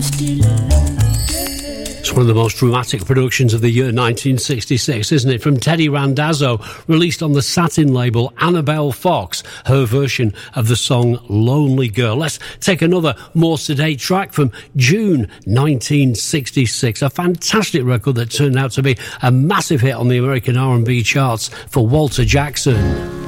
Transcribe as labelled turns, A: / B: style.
A: It's one of the most dramatic productions of the year 1966, isn't it? From Teddy Randazzo, released on the Satin label, Annabelle Fox, her version of the song Lonely Girl. Let's take another more sedate track from June 1966, a fantastic record that turned out to be a massive hit on the American R&B charts for Walter Jackson.